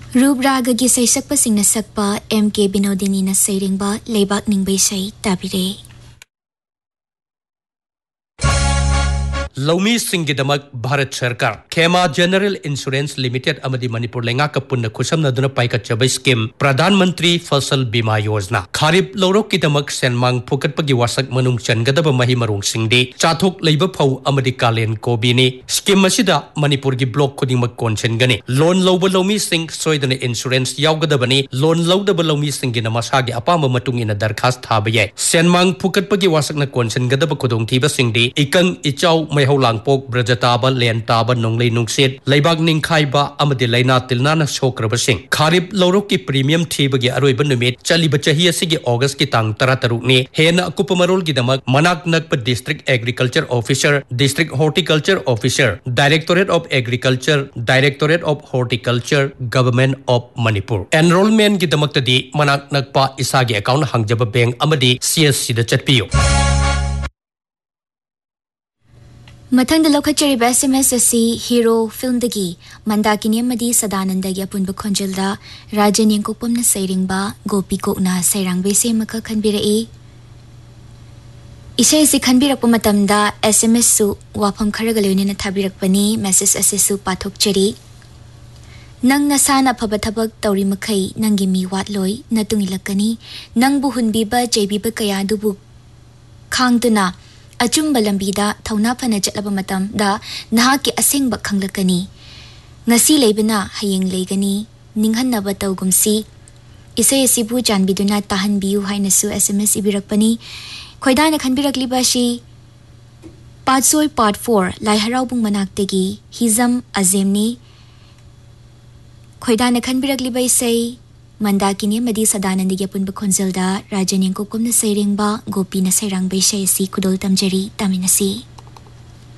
रूप रागगी सैसक्पसिंगना सक्पा एम.के. बिनोदिनीना सैरिंगबा लेबाक निंगबै सै ताबिरे लौमी सिंगिदमक भारत सरकार खेमा general insurance limited अमदी Manipur लेंगाक पुन्ना खुसमनदुना पाइकचब scheme प्रधानमंत्री फसल बीमा योजना खारिफ लौरोकिदमक सेनमांग फुकटपगी वासक मनुंग चनगदब मही मरुंग सिंगदी चाथोक लेब फौ अमदी कालेन कोबीनी स्कीम मसिदा मणिपुर की ब्लॉक खुदिंगमक कोनसेनगनी लोन लौब लौमी सिंग सोइदने इंश्योरेंस यावगदबनी लोन लौदब लौमी सिंगिना मसागी अपाम मतुंगिना दरखास्त थाबा याय सेनमांग फुकटपगी वासकना कोनसेनगदब खुदोंथीबा सिंगदी इकंग इचाउ मैहौलांगपोक ब्रजताबा लेनताबा नोंगले नुंगसेट लेबाग निंखाइबा अमदि लैना तिलनाना सोक्रबसिंग खारिफ लौरोक की प्रीमियम थीबगी अरोइब नुमित चलिब चही असिगी अगस्त की तांग 13 ने हेन अकुप मरोल की दमक मनाक नकप district agriculture officer district horticulture officer directorate of agriculture directorate of horticulture government of Manipur enrolment की दमक्तदी मनाक नकपा इसागी अकाउंट हंगजब बैंक अमदि CSC दा चटपियो मथंग लौखचरिब SMS असी हीरो फिल्म दगी मंदाकिनी मदी सदानंदगी अपुनब खोंजलदा राजन यंकोपमना सैरिंगबा गोपी कोकना सैरांगबे सेमक खनबिरई इसे से खनबिरप मतमदा SMS सु वाफम खरग लोइनेना थाबिरकपनी मेसेज असिसु पाथोकचरी नंग नसाना फब थबक तौरी मखै नंगी मी वाटलोय नतुंगिलकनी नंगबु हुनबिबा जैबिबा कया दुबु खांगदुना अचुंबा लंबीदा थौना फना चलबा मतमदा नहाकी असेंगबा खंगलकनी ngasi leibana hayeng leigani ninghanaba tawgumsi isai asibu janbiduna tahanbiu haina su SMS ibirakpani khoidana khanbirakliba shi patsoi part 4 lai haraubung manaktegi hizam azemni khoidana khanbirakliba isai Mandakini मदी सदानंदगी अपुनब खोंजलदा राजन यंकोपमना सैरिंगबा गोपीना सैरांगबै सै असि खुदोल तमजरी तामिनसी